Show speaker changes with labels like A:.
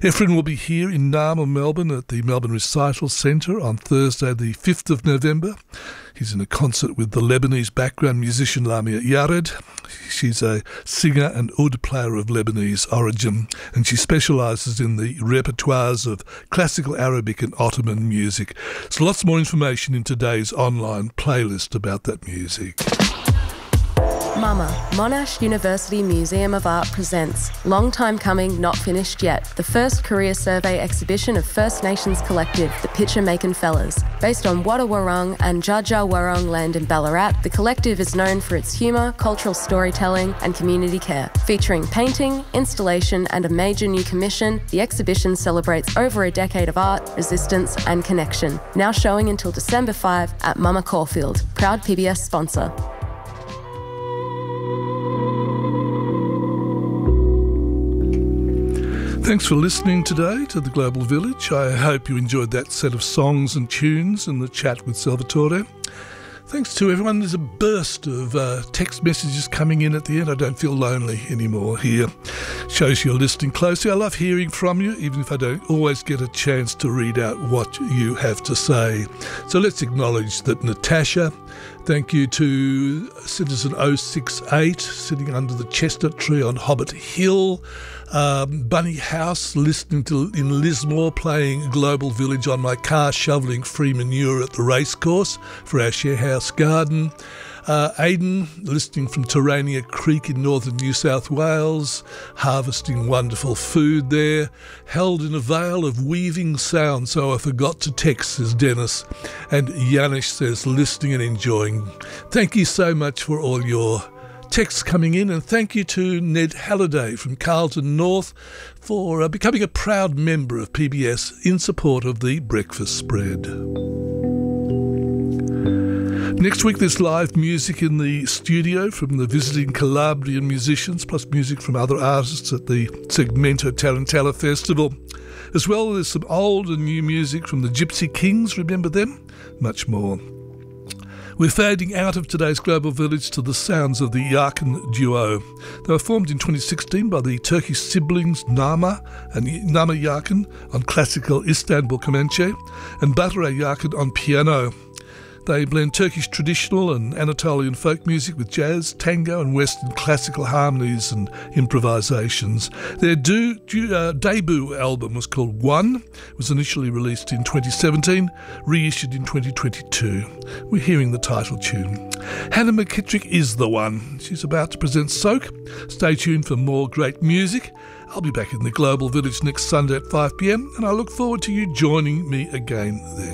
A: Efren will be here in Narma, Melbourne at the Melbourne Recital Centre on Thursday the 5th of November. He's in a concert with the Lebanese background musician Lamia Yared. She's a singer and oud player of Lebanese origin, and she specialises in the repertoires of classical Arabic and Ottoman music. So lots more information in today's online playlist about that music.
B: Mama, Monash University Museum of Art presents Long Time Coming, Not Finished Yet, the first career survey exhibition of First Nations collective, the Pitcher Makin' Fellas. Based on Wada Wurrung and Dja Dja Wurrung land in Ballarat, the collective is known for its humour, cultural storytelling and community care. Featuring painting, installation and a major new commission, the exhibition celebrates over a decade of art, resistance and connection. Now showing until December 5 at Mama Caulfield, proud PBS sponsor.
A: Thanks for listening today to The Global Village. I hope you enjoyed that set of songs and tunes in the chat with Salvatore. Thanks to everyone. There's a burst of text messages coming in at the end. I don't feel lonely anymore here. Shows you're listening closely. I love hearing from you, even if I don't always get a chance to read out what you have to say. So let's acknowledge that Natasha. Thank you to Citizen 068, sitting under the chestnut tree on Hobbit Hill. Bunny House, listening to in Lismore, playing Global Village on my car, shoveling free manure at the racecourse for our share house garden. Aidan, listening from Terania Creek in northern New South Wales, harvesting wonderful food there, held in a veil of weaving sound, so I forgot to text, says Dennis. And Yanish says, listening and enjoying. Thank you so much for all your texts coming in, and thank you to Ned Halliday from Carlton North for becoming a proud member of PBS in support of the Breakfast Spread. Next week there's live music in the studio from the visiting Calabrian musicians, plus music from other artists at the Segmento Tarantella Festival. As well, there's some old and new music from the Gypsy Kings, remember them? Much more. We're fading out of today's Global Village to the sounds of the Yarkın duo. They were formed in 2016 by the Turkish siblings Nama and Nama Yarkın on classical Istanbul Kemençe and Batra Yarkın on piano. They blend Turkish traditional and Anatolian folk music with jazz, tango and Western classical harmonies and improvisations. Their debut album was called One. It was initially released in 2017, reissued in 2022. We're hearing the title tune. Hannah McKittrick is the one. She's about to present Soak. Stay tuned for more great music. I'll be back in the Global Village next Sunday at 5 p.m, and I look forward to you joining me again then.